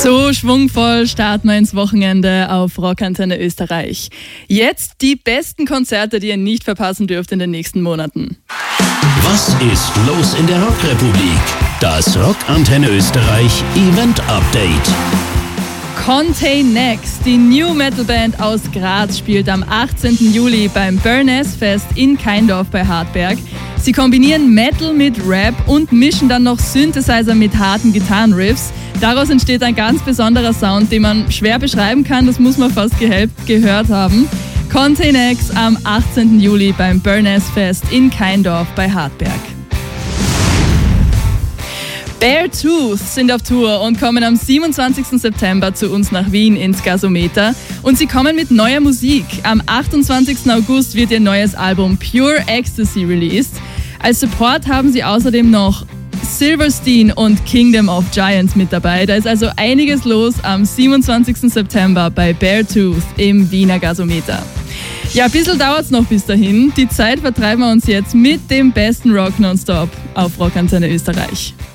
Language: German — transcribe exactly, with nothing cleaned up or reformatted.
So schwungvoll starten wir ins Wochenende auf Rockantenne Österreich. Jetzt die besten Konzerte, die ihr nicht verpassen dürft in den nächsten Monaten. Was ist los in der Rockrepublik? Das Rockantenne Österreich Event Update. Contain Next, die New Metal Band aus Graz, spielt am achtzehnten Juli beim Burness Fest in Keindorf bei Hartberg. Sie kombinieren Metal mit Rap und mischen dann noch Synthesizer mit harten Gitarrenriffs. Daraus entsteht ein ganz besonderer Sound, den man schwer beschreiben kann, das muss man fast ge- gehört haben. Contain Next am achtzehnten Juli beim Burness Fest in Keindorf bei Hartberg. Beartooth sind auf Tour und kommen am siebenundzwanzigsten September zu uns nach Wien ins Gasometer. Und sie kommen mit neuer Musik. Am achtundzwanzigsten August wird ihr neues Album Pure Ecstasy released. Als Support haben sie außerdem noch Silverstein und Kingdom of Giants mit dabei. Da ist also einiges los am siebenundzwanzigsten September bei Beartooth im Wiener Gasometer. Ja, ein bisschen dauert es noch bis dahin. Die Zeit vertreiben wir uns jetzt mit dem besten Rock nonstop auf Rockantenne Österreich.